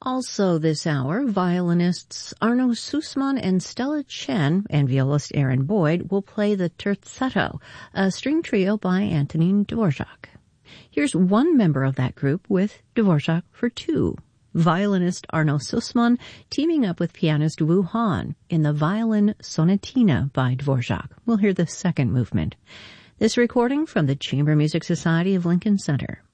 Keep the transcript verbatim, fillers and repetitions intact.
Also this hour, violinists Arno Sussman and Stella Chen and violist Aaron Boyd will play the Terzetto, a string trio by Antonin Dvorak. Here's one member of that group with Dvorak for two. Violinist Arno Sussman teaming up with pianist Wu Han in the Violin Sonatina by Dvorak. We'll hear the second movement. This recording from the Chamber Music Society of Lincoln Center.